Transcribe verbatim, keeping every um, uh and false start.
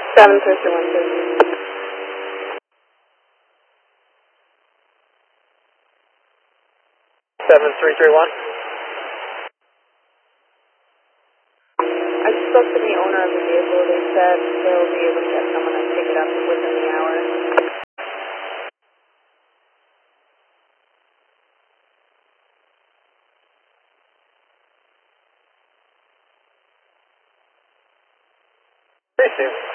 seven three three one two. seven three three one. I spoke to the owner of the vehicle. They said they'll be able to get someone to pick it up within the hour. Pretty soon.